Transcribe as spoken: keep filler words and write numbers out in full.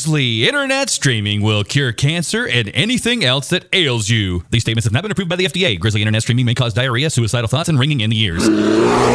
Grizzly internet streaming will cure cancer and anything else that ails you. These statements have not been approved by the F D A. Grizzly internet streaming may cause diarrhea, suicidal thoughts, and ringing in the ears.